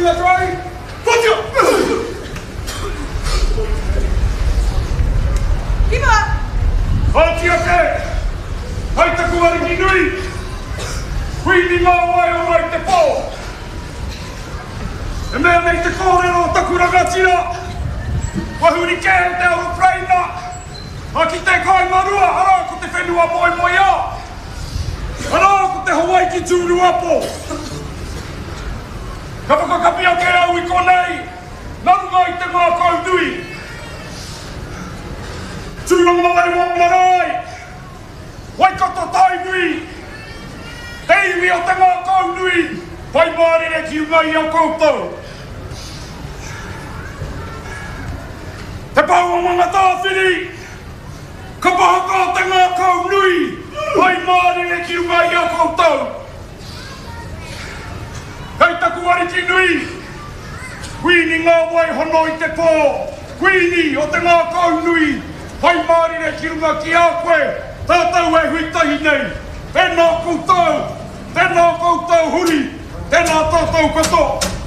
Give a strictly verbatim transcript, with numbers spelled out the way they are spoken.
that's right. Put you! Kiva! Hati ake! Hai taku wari ki nui! Whini ngā wai o mai te pō! E mea nei te kōrero o taku rangatira! Wahuri kē o te aho praina! A ki te kai marua, ara ko te whenua moi moi a! Ara ko te Hawaii ki tūru apo! Ka whakakapi ake au i konei! Narunga i te ngā kau nui! Tūranga mawari wong marae! Waikato tai nui! Te iwi o te ngā kau nui! Pai mārere ki ungai au koutou! Te pau o mga tāwhiri! Ka pahaka o te ngā kau nui! Pai mārere ki ungai au koutou! Kei taku wari ki nui! Whini ngā wai hono i te pō! Whini o te ngā kau nui! Pai mārere ki unga ki a koe! Tātou e huitahi nei! Tēnā koutou! Tēnā koutou huri! Tēnā tātou kato!